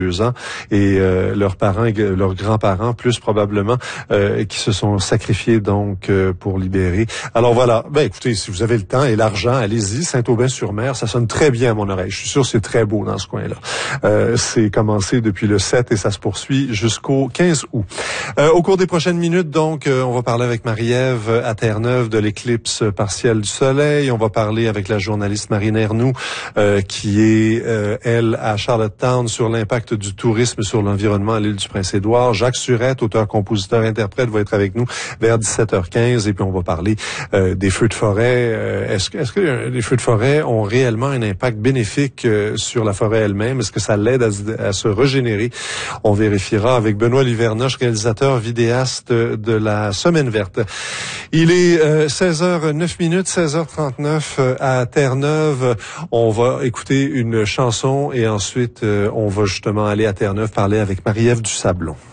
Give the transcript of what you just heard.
ans et leurs parents, leurs grands-parents, plus probablement, qui se sont sacrifiés donc pour libérer. Alors voilà, écoutez, si vous avez le temps et l'argent, allez-y, Saint-Aubin-sur-Mer, ça sonne très bien à mon oreille. Je suis sûr que c'est très beau dans ce coin-là. C'est commencé depuis le 7 et ça se poursuit jusqu'au 15 août. Au cours des prochaines minutes, donc, on va parler avec Marie-Ève à Terre-Neuve de l'éclipse partielle du soleil. On va parler avec la journaliste Marine Ernoult, qui est, elle, à Charlottetown, sur l'impact du tourisme sur l'environnement à l'île du Prince-Édouard. Jacques Surette, auteur, compositeur, interprète, va être avec nous vers 17h15 et puis on va parler des feux de forêt. Est-ce que les feux de forêt ont réellement un impact bénéfique sur la forêt elle-même? Est-ce que ça l'aide à se régénérer? On vérifiera avec Benoît Livernoche, réalisateur vidéaste de la Semaine verte. Il est 16h09, 16h39 à Terre-Neuve. On va écouter une chanson et ensuite on va justement aller à Terre-Neuve parler avec Marie-Ève du Sablon.